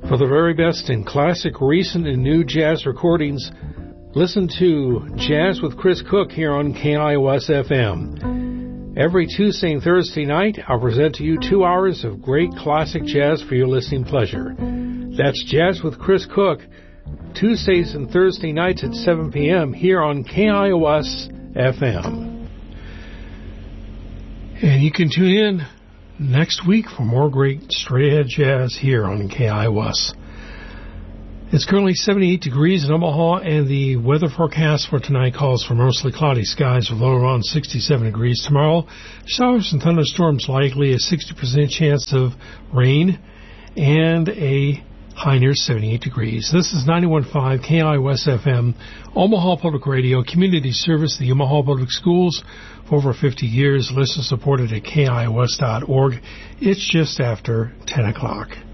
For the very best in classic, recent, and new jazz recordings, listen to Jazz with Chris Cook here on KIOS FM. Every Tuesday and Thursday night, I'll present to you 2 hours of great classic jazz for your listening pleasure. That's Jazz with Chris Cook, Tuesdays and Thursday nights at 7 p.m. here on KIOS FM. And you can tune in next week for more great straight-ahead jazz here on KIOS. It's currently 78 degrees in Omaha, and the weather forecast for tonight calls for mostly cloudy skies with low around 67 degrees. Tomorrow, showers and thunderstorms likely, a 60% chance of rain, and a high near 78 degrees. This is 91.5 KIOS FM, Omaha Public Radio, community service, the Omaha Public Schools, for over 50 years, listener supported at KIOS.org. It's just after 10 o'clock.